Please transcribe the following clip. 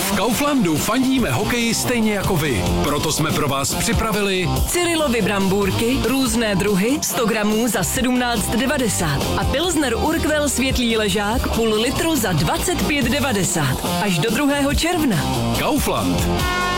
V Kauflandu fandíme hokeji stejně jako vy. Proto jsme pro vás připravili Cyrilovy brambůrky, různé druhy, 100 gramů za 17,90 a Pilsner Urquell světlý ležák půl litru za 25,90. Až do 2. června. Kaufland.